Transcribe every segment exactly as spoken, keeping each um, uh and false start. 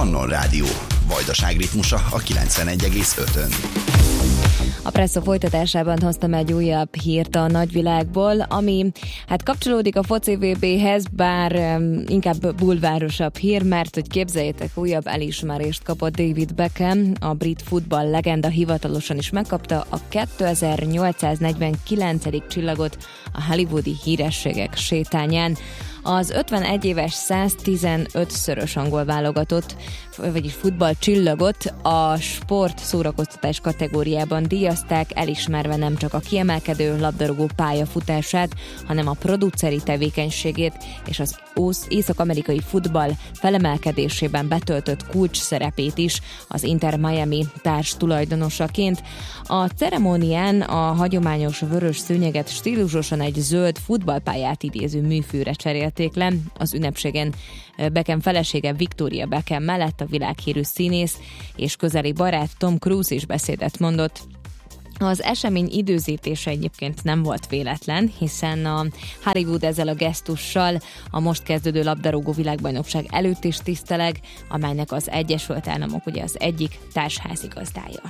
Mannon Rádió. Vajdaság ritmusa a kilencvenegy egész ötön. A Presszó folytatásában hoztam egy újabb hírt a nagyvilágból, ami hát kapcsolódik a foci vé béhez, bár um, inkább bulvárosabb hír, mert hogy képzeljétek, újabb elismerést kapott David Beckham, a brit futball legenda hivatalosan is megkapta a kétezer-nyolcszáznegyvenkilencedik csillagot a hollywoodi hírességek sétányán. Az ötvenegy éves száztizenötszörös angol válogatott, vagyis futballcsillagot a sport szórakoztatás kategóriában díjazták, elismerve nem csak a kiemelkedő labdarúgó pályafutását, hanem a produceri tevékenységét és az észak-amerikai futball felemelkedésében betöltött kulcs szerepét is az Inter Miami társ tulajdonosaként. A ceremónián a hagyományos vörös szőnyeget stílusosan egy zöld futballpályát idéző műfűre cserélték le. Az ünnepségen Beckham felesége Victoria Beckham mellett a világhírű színész és közeli barát Tom Cruise is beszédet mondott. Az esemény időzítése egyébként nem volt véletlen, hiszen a Hollywood ezzel a gesztussal a most kezdődő labdarúgó világbajnokság előtt is tiszteleg, amelynek az Egyesült Államok ugye az egyik társházigazdája.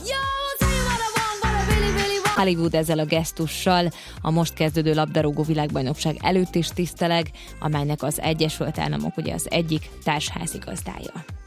Hollywood ezzel a gesztussal a most kezdődő labdarúgó világbajnokság előtt is tiszteleg, amelynek az Egyesült Államok ugye az egyik társházigazdája.